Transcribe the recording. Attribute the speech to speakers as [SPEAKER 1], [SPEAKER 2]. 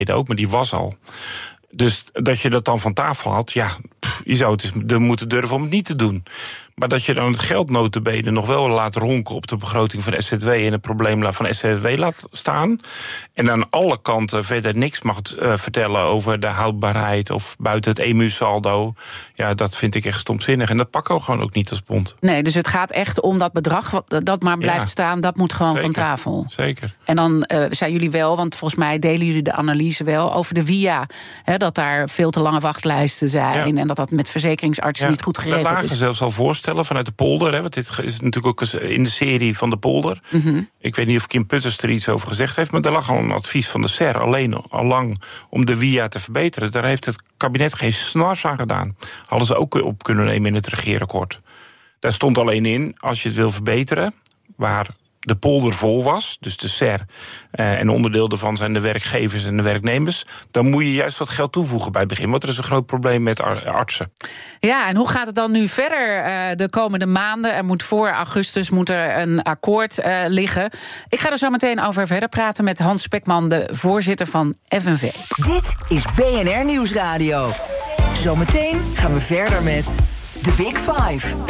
[SPEAKER 1] ook, maar die was al. Dus dat je dat dan van tafel had, je zou het eens moeten durven om het niet te doen. Maar dat je dan het geld nota bene nog wel laat ronken op de begroting van SZW en het probleem van SZW laat staan. En aan alle kanten verder niks mag vertellen over de houdbaarheid of buiten het EMU-saldo. Ja, dat vind ik echt stomzinnig. En dat pakken we gewoon ook niet als bond.
[SPEAKER 2] Nee, dus het gaat echt om dat bedrag dat maar blijft staan. Dat moet gewoon van tafel.
[SPEAKER 1] Zeker.
[SPEAKER 2] En dan zijn jullie wel, want volgens mij delen jullie de analyse wel over de VIA. Dat daar veel te lange wachtlijsten zijn. En dat met verzekeringsartsen niet goed geregeld is.
[SPEAKER 1] We lagen zelfs al voorstellen vanuit de polder. Want dit is natuurlijk ook in de serie van de polder. Mm-hmm. Ik weet niet of Kim Putters er iets over gezegd heeft, maar er lag al een advies van de SER al lang om de VIA te verbeteren. Daar heeft het kabinet geen snars aan gedaan. Hadden ze ook op kunnen nemen in het regeerakkoord. Daar stond alleen in, als je het wil verbeteren, waar de polder vol was, dus de SER, en onderdeel daarvan zijn de werkgevers en de werknemers, dan moet je juist wat geld toevoegen bij het begin, want er is een groot probleem met artsen.
[SPEAKER 2] Ja, en hoe gaat het dan nu verder de komende maanden? Er moet voor augustus een akkoord liggen. Ik ga er zo meteen over verder praten met Hans Spekman, de voorzitter van FNV.
[SPEAKER 3] Dit is BNR Nieuwsradio. Zometeen gaan we verder met The Big Five.